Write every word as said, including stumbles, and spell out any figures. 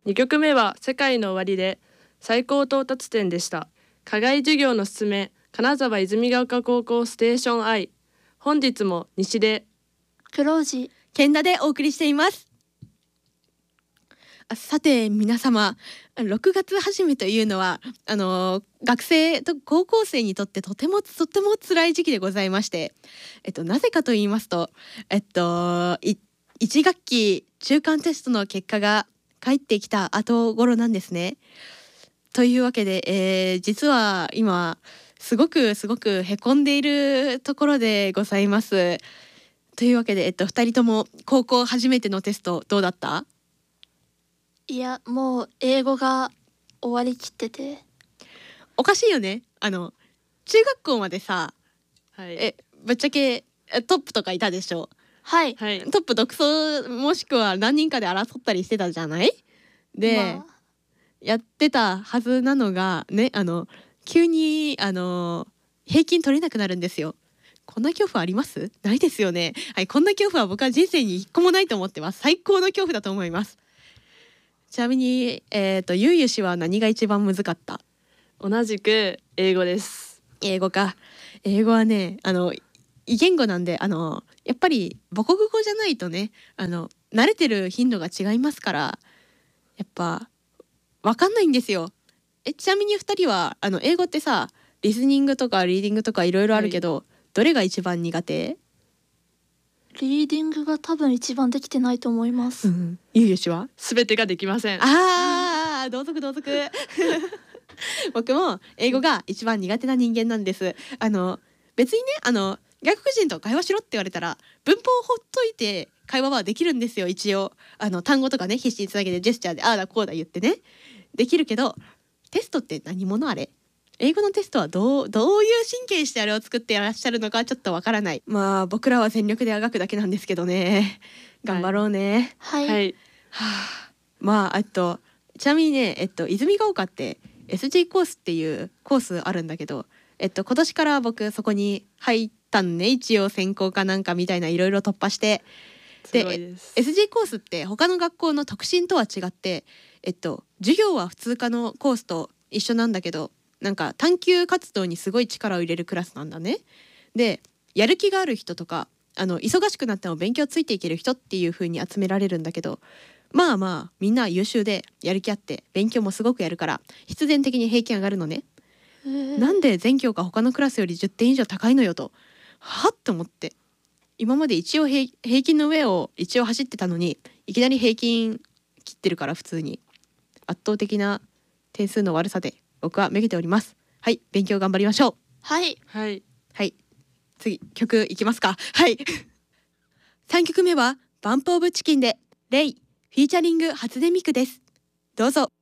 にきょくめは世界の終わりで最高到達点でした。課外授業のすすめ、金沢泉ヶ丘高校ステーション I。 本日も西で黒字健太でお送りしています。さて皆様、ろくがつ始めというのはあの学生と高校生にとってとてもとても辛い時期でございまして、えっと、なぜかと言いますと、えっと、いいち学期中間テストの結果が返ってきた後頃なんですね。というわけで、えー、実は今すごくすごくへこんでいるところでございます。というわけで、えっと、ふたりとも高校初めてのテストどうだった？ いや、もう英語が終わりきってて。 おかしいよね。あの中学校までさ、 はい、 えぶっちゃけトップとかいたでしょ。 はい、 はい、 トップ独走もしくは何人かで争ったりしてたじゃない。で、 まあ、 やってたはずなのがね、あの急にあの平均取れなくなるんですよ。こんな恐怖あります？ないですよね。はい、こんな恐怖は僕は人生に一個もないと思ってます。最高の恐怖だと思います。ちなみに、えーと、ゆうゆ氏は何が一番難かった？ 同じく英語です。 英語か。英語はね、あの異言語なんで、あのやっぱり母国語じゃないとね、あの慣れてる頻度が違いますから、やっぱ分かんないんですよ。えちなみにふたりはあの英語ってさ、リスニングとかリーディングとかいろいろあるけど、はい、どれが一番苦手？ リーディングが多分一番できてないと思います。 うん、ゆうゆしはすべてができません。 あー同族同族僕も英語が一番苦手な人間なんです。あの別にね、あの外国人と会話しろって言われたら文法をほっといて会話はできるんですよ。一応あの単語とかね、必死につなげてジェスチャーでああだこうだ言ってねできるけど、テストって何者あれ？英語のテストはどう、どういう神経してあれを作っていらっしゃるのかちょっとわからない。まあ僕らは全力であがくだけなんですけどね。頑張ろうね。 はい、 はい、 はあ、まあえっとちなみにね、えっと泉ヶ丘って エスジー コースっていうコースあるんだけど、えっと今年から僕そこに入ったんね。一応専攻かなんかみたいないろいろ突破して、 すごいです。 エスジー コースって他の学校の特進とは違って、えっと授業は普通科のコースと一緒なんだけど、なんか探究活動にすごい力を入れるクラスなんだね。で、やる気がある人とか、あの忙しくなっても勉強ついていける人っていう風に集められるんだけど、まあまあみんな優秀でやる気あって勉強もすごくやるから必然的に平均上がるのね。なんで全教科他のクラスよりじゅってん以上高いのよと、はっと思って、今まで一応 平, 平均の上を一応走ってたのにいきなり平均切ってるから、普通に圧倒的な点数の悪さで僕はめげております。はい、勉強頑張りましょう。 はいはいはい、次曲いきますか。はいさんきょくめはバンプオブチキンでレイフィーチャリング初音ミクです。どうぞ。